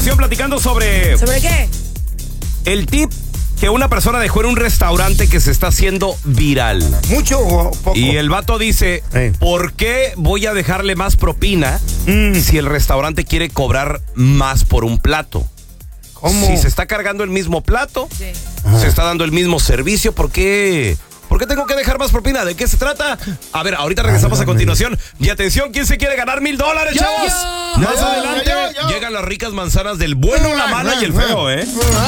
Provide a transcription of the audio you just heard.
continuación platicando sobre... ¿Sobre qué? El tip que una persona dejó en un restaurante que se está haciendo viral. ¿Mucho o poco? Y el vato dice, ¿por qué voy a dejarle más propina si el restaurante quiere cobrar más por un plato? ¿Cómo? Si se está cargando el mismo plato, se está dando el mismo servicio, ¿por qué tengo que dejar más propina? ¿De qué se trata? A ver, ahorita regresamos a continuación. Y atención, ¿quién se quiere ganar $1,000, chavos? Más adelante llegan las ricas manzanas del bueno, la mala y el feo, ¿eh?